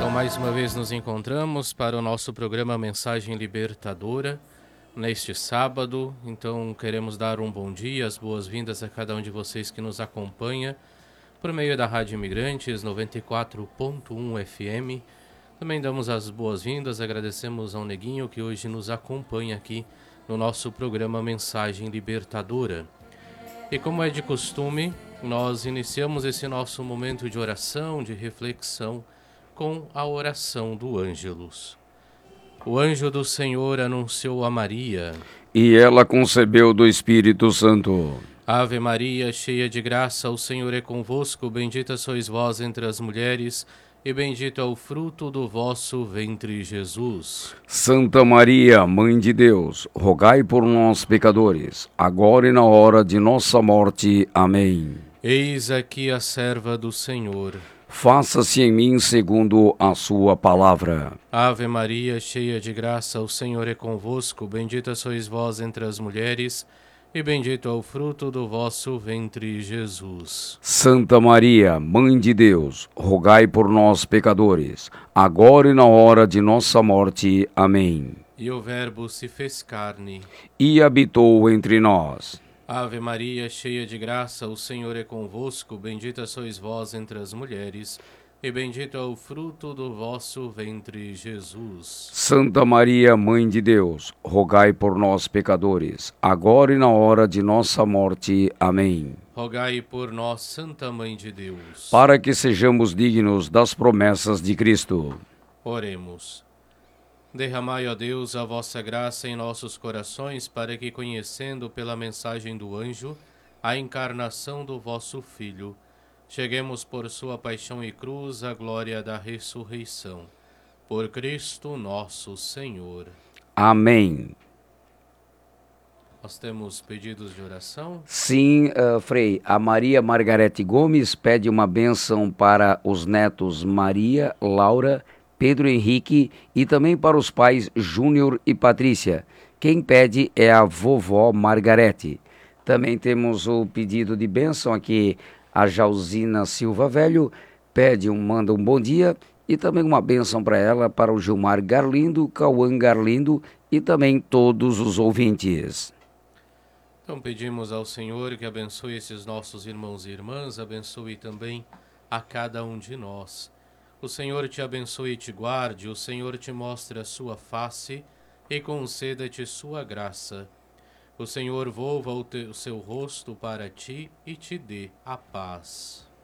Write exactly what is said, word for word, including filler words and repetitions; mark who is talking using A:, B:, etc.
A: Então, mais uma vez nos encontramos para o nosso programa Mensagem Libertadora, neste sábado. Então, queremos dar um bom dia, as boas-vindas a cada um de vocês que nos acompanha por meio da Rádio Imigrantes noventa e quatro ponto um F M. Também damos as boas-vindas, agradecemos ao Neguinho que hoje nos acompanha aqui no nosso programa Mensagem Libertadora. E como é de costume, nós iniciamos esse nosso momento de oração, de reflexão, com a oração do Ângelus. O anjo do Senhor anunciou a Maria,
B: e ela concebeu do Espírito Santo.
A: Ave Maria, cheia de graça, o Senhor é convosco, bendita sois vós entre as mulheres, e bendito é o fruto do vosso ventre, Jesus.
B: Santa Maria, Mãe de Deus, rogai por nós, pecadores, agora e na hora de nossa morte. Amém.
A: Eis aqui a serva do Senhor.
B: Faça-se em mim segundo a sua palavra.
A: Ave Maria, cheia de graça, o Senhor é convosco, bendita sois vós entre as mulheres, e bendito é o fruto do vosso ventre, Jesus.
B: Santa Maria, Mãe de Deus, rogai por nós, pecadores, agora e na hora de nossa morte. Amém.
A: E o Verbo se fez carne
B: e habitou entre nós.
A: Ave Maria, cheia de graça, o Senhor é convosco, bendita sois vós entre as mulheres, e bendito é o fruto do vosso ventre, Jesus.
B: Santa Maria, Mãe de Deus, rogai por nós, pecadores, agora e na hora de nossa morte. Amém.
A: Rogai por nós, Santa Mãe de Deus,
B: para que sejamos dignos das promessas de Cristo.
A: Oremos. Derramai, ó Deus, a vossa graça em nossos corações, para que, conhecendo pela mensagem do anjo a encarnação do vosso Filho, cheguemos por sua paixão e cruz à glória da ressurreição. Por Cristo nosso Senhor.
B: Amém.
A: Nós temos pedidos de oração?
B: Sim, uh, Frei. A Maria Margarete Gomes pede uma bênção para os netos Maria, Laura, Pedro Henrique e também para os pais Júnior e Patrícia. Quem pede é a vovó Margarete. Também temos o pedido de bênção aqui, a Jauzina Silva Velho pede um, manda um bom dia e também uma bênção para ela, para o Gilmar Garlindo, Cauã Garlindo e também todos os ouvintes.
A: Então pedimos ao Senhor que abençoe esses nossos irmãos e irmãs, abençoe também a cada um de nós. O Senhor te abençoe e te guarde, o Senhor te mostre a sua face e conceda-te sua graça. O Senhor volva o, te, o seu rosto para ti e te dê a paz.